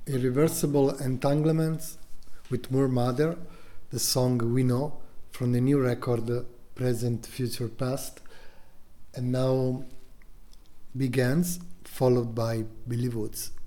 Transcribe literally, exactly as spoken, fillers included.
Irreversible Entanglements with Moor Mother, the song We Know from the new record Present, Future, Past, and now Begins, followed by Billy Woods.